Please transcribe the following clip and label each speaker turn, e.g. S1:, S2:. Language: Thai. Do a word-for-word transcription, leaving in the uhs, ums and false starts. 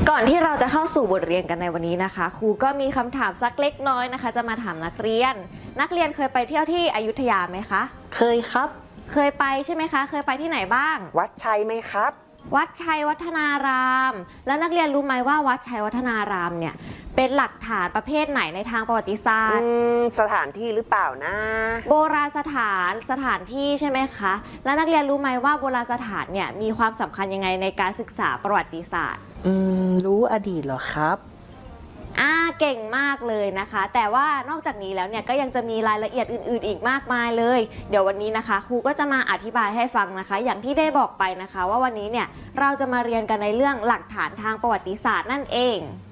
S1: ก่อนที่เราจะเข้าสู่บทเรียนกันในวันนี้นะคะครูก็มีคำถามสักเล็กน้อยนะคะจะมาถามนักเรียนนักเรียนเคยไปเที่ยวที่อยุธยาไหมคะ
S2: เคยครับ
S1: เคยไปใช่ไหมคะเคยไปที่ไหนบ้าง
S2: วัดชัยไหมครับ
S1: วัดชัยวัฒนารามแล้วนักเรียนรู้ไหมว่าวัดชัยวัฒนารามเนี่ยเป็นหลักฐานประเภทไหนในทางประวัติศาสตร์
S2: สถานที่หรือเปล่านะ
S1: โบราณสถานสถานที่ใช่ไหมคะแล้วนักเรียนรู้ไหมว่าโบราณสถานเนี่ยมีความสำคัญยังไงในการศึกษาประวัติศาสตร์
S2: อืมรู้อดีตเหรอครับ
S1: อ่าเก่งมากเลยนะคะแต่ว่านอกจากนี้แล้วเนี่ยก็ยังจะมีรายละเอียดอื่นๆอีกมากมายเลยเดี๋ยววันนี้นะคะครูก็จะมาอธิบายให้ฟังนะคะอย่างที่ได้บอกไปนะคะว่าวันนี้เนี่ยเราจะมาเรียนกันในเรื่องหลักฐานทางประวัติศาสตร์นั่นเอง